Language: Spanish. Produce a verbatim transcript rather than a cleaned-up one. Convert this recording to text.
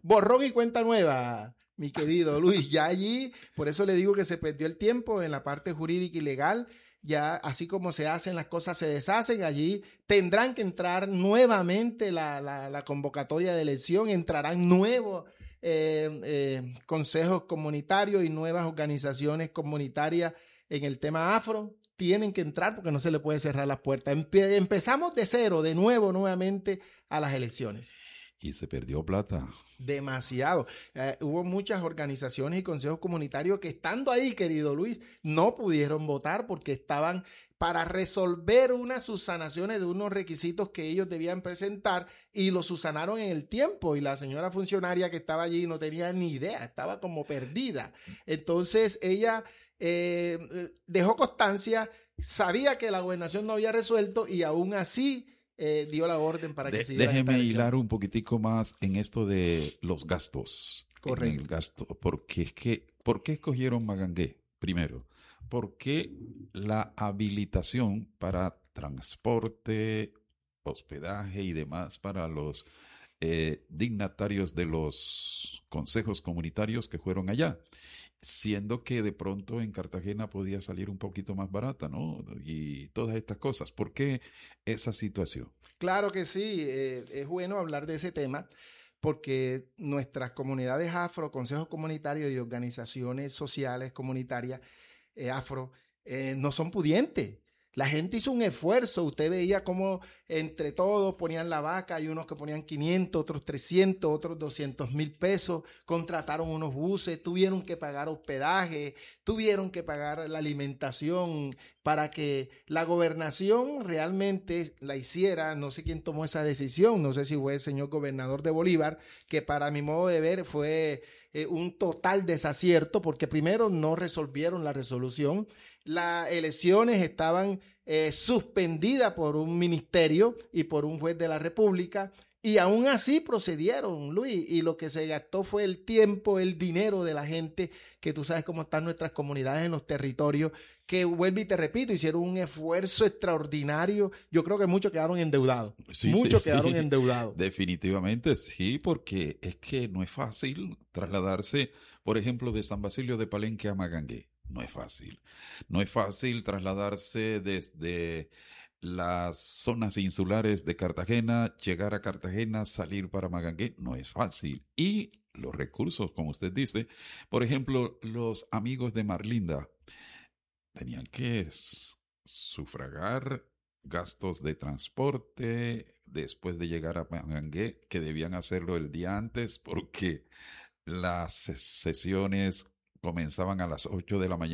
borrón y cuenta nueva, mi querido Luis. Ya allí, por eso le digo que se perdió el tiempo en la parte jurídica y legal. Ya así como se hacen las cosas, se deshacen. Allí tendrán que entrar nuevamente la, la, la convocatoria de elección, entrarán nuevos eh, eh, consejos comunitarios y nuevas organizaciones comunitarias en el tema afro. Tienen que entrar porque no se le puede cerrar las puertas. Empe- empezamos de cero, de nuevo, nuevamente a las elecciones. Y se perdió plata. Demasiado. Eh, hubo muchas organizaciones y consejos comunitarios que estando ahí, querido Luis, no pudieron votar porque estaban para resolver unas subsanaciones de unos requisitos que ellos debían presentar y los subsanaron en el tiempo y la señora funcionaria que estaba allí no tenía ni idea, estaba como perdida. Entonces ella eh, dejó constancia, sabía que la gobernación no había resuelto y aún así Eh, dio la orden para que De, se diera déjeme esta hilar elección. un poquitico más en esto de los gastos. Correcto. En el gasto, porque es que, ¿por qué escogieron Magangué? Primero, ¿por qué la habilitación para transporte, hospedaje y demás para los eh, dignatarios de los consejos comunitarios que fueron allá? Siendo que de pronto en Cartagena podía salir un poquito más barata, ¿no? Y todas estas cosas. ¿Por qué esa situación? Claro que sí, eh, es bueno hablar de ese tema porque nuestras comunidades afro, consejos comunitarios y organizaciones sociales comunitarias eh, afro eh, no son pudientes. La gente hizo un esfuerzo, usted veía cómo entre todos ponían la vaca, hay unos que ponían quinientos, otros trescientos, otros doscientos mil pesos, contrataron unos buses, tuvieron que pagar hospedaje, tuvieron que pagar la alimentación para que la gobernación realmente la hiciera. No sé quién tomó esa decisión, no sé si fue el señor gobernador de Bolívar, que para mi modo de ver fue eh, un total desacierto porque primero no resolvieron la resolución. Las elecciones estaban eh, suspendidas por un ministerio y por un juez de la República y aún así procedieron, Luis, y lo que se gastó fue el tiempo, el dinero de la gente, que tú sabes cómo están nuestras comunidades en los territorios, que vuelvo y te repito, hicieron un esfuerzo extraordinario. Yo creo que muchos quedaron endeudados, Sí, muchos sí, quedaron sí, endeudados. definitivamente sí, porque es que no es fácil trasladarse, por ejemplo, de San Basilio de Palenque a Magangué. No es fácil. No es fácil trasladarse desde las zonas insulares de Cartagena, llegar a Cartagena, salir para Magangué. No es fácil. Y los recursos, como usted dice, por ejemplo, los amigos de Marlinda tenían que s- sufragar gastos de transporte después de llegar a Magangué, que debían hacerlo el día antes porque las ses- sesiones comenzaban a las ocho de la mañana.